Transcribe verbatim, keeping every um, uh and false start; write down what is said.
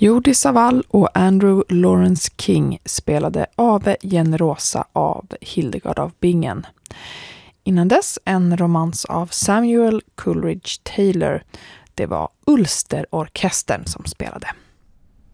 Jordi Savall och Andrew Lawrence King spelade Ave Generosa av Hildegard av Bingen. Innan dess en romans av Samuel Coleridge Taylor. Det var Ulsterorkestern som spelade.